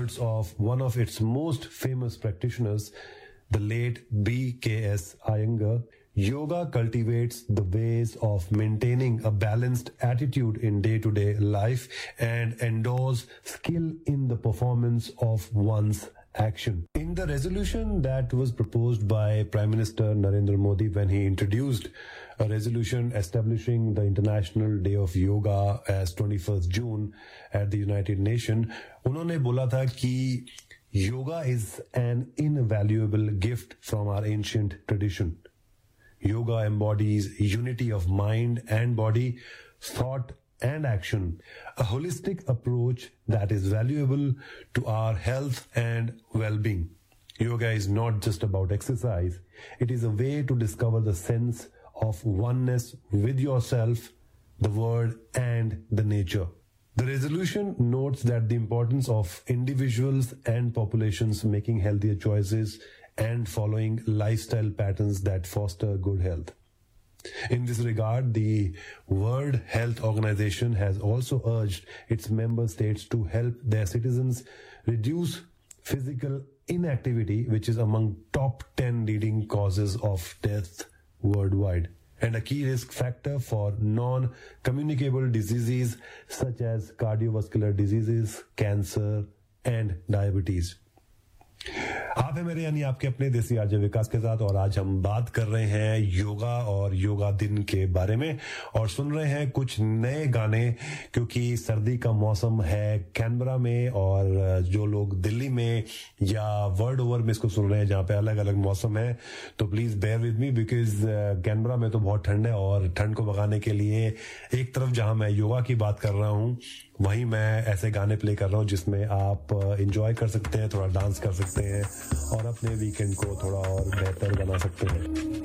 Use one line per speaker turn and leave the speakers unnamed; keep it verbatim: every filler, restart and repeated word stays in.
words of one of its most famous practitioners, the late B K S Iyengar, yoga cultivates the ways of maintaining a balanced attitude in day-to-day life and endorses skill in the performance of one's action. In the resolution that was proposed by Prime Minister Narendra Modi when he introduced a resolution establishing the International Day of Yoga as twenty-first June at the United Nations, उन्होंने बोला था कि yoga is an invaluable gift from our ancient tradition. Yoga embodies unity of mind and body, thought and action, a holistic approach that is valuable to our health and well-being. Yoga is not just about exercise. It is a way to discover the sense of oneness with yourself, the world and the nature. The resolution notes that the importance of individuals and populations making healthier choices and following lifestyle patterns that foster good health. In this regard, the World Health Organization has also urged its member states to help their citizens reduce physical inactivity, which is among top ten leading causes of death worldwide, and a key risk factor for non-communicable diseases such as cardiovascular diseases, cancer, and diabetes. आप है मेरे यानी आपके अपने देसी RJ विकास के साथ, और आज हम बात कर रहे हैं योगा और योगा दिन के बारे में और सुन रहे हैं कुछ नए गाने, क्योंकि सर्दी का मौसम है कैनबरा में, और जो लोग दिल्ली में या वर्ल्ड ओवर में इसको सुन रहे हैं जहां पे अलग अलग मौसम है, तो please bear with me, because Canberra में तो बहुत ठंड है और ठंड को भगाने के लिए एक तरफ जहां मैं योगा की बात कर रहा हूं, वहीं मैं ऐसे गाने प्ले कर रहा हूं जिसमें आप एंजॉय कर सकते हैं, थोड़ा डांस कर सकते हैं और अपने वीकेंड को थोड़ा और बेहतर बना सकते हैं.